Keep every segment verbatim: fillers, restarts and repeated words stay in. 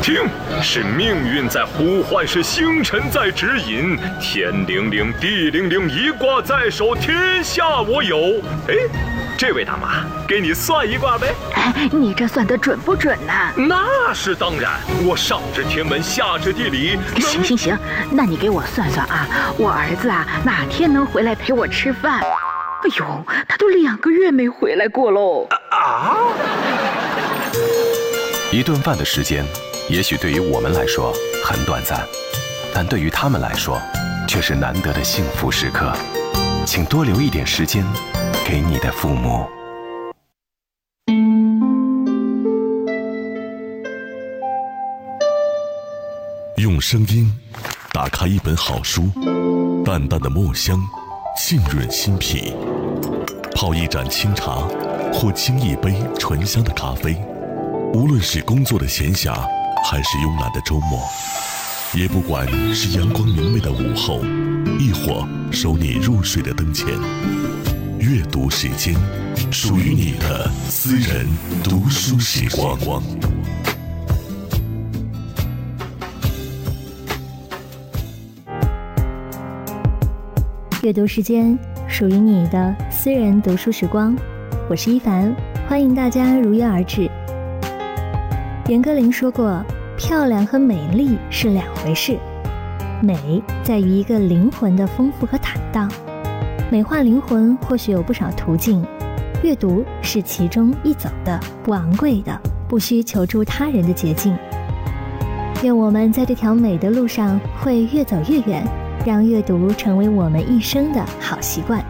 听，是命运在呼唤，是星辰在指引。天灵灵，地灵灵，一卦在手，天下我有。哎，这位大妈，给你算一卦呗。 哎，你这算得准不准呢？ 那是当然，我上知天文，下知地理。 行行行，那你给我算算啊，我儿子啊哪天能回来陪我吃饭？哎呦，他都两个月没回来过喽。 啊！ 一顿饭的时间，也许对于我们来说很短暂，但对于他们来说，却是难得的幸福时刻。请多留一点时间给你的父母。 用声音打开一本好书，淡淡的墨香浸润心脾，泡一盏清茶，或沏一杯醇香的咖啡。无论是工作的闲暇，还是慵懒的周末，也不管是阳光明媚的午后，亦或守你入睡的灯前，阅读时间，属于你的私人读书时光。 阅读时间，属于你的私人读书时光。我是一凡，欢迎大家如约而至。严歌苓说过，漂亮和美丽是两回事，美在于一个灵魂的丰富和坦荡。美化灵魂或许有不少途径，阅读是其中一走的不昂贵的，不需求助他人的捷径。愿我们在这条美的路上会越走越远，让阅读成为我们一生的好习惯。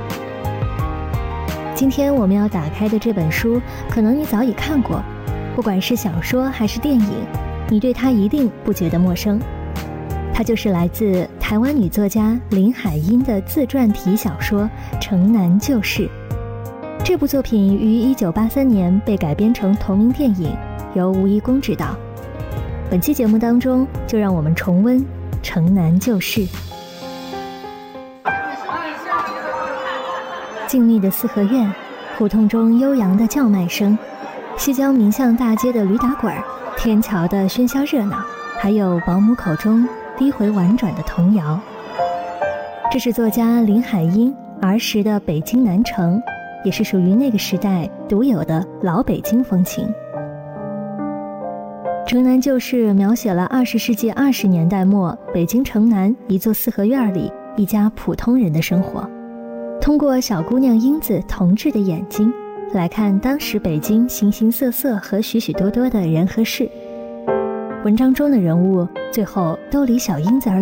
今天我们要打开的这本书，可能你早已看过，不管是小说还是电影，你对它一定不觉得陌生。它就是来自台湾女作家林海音的自传体小说《城南旧事》。这部作品于一九八三年被改编成同名电影，由吴怡公执导。本期节目当中，就让我们重温《城南旧事》。静谧的四合院，胡同中悠扬的叫卖声，西郊民巷大街的驴打滚，天桥的喧嚣热闹，还有保姆口中低回婉转的童谣。这是作家林海音儿时的北京南城，也是属于那个时代独有的老北京风情。城南旧事描写了二十世纪二十年代末北京城南一座四合院里一家普通人的生活，通过小姑娘英子童稚的眼睛来看当时北京形形色色和许许多多的人和事。文章中的人物最后都离小英子而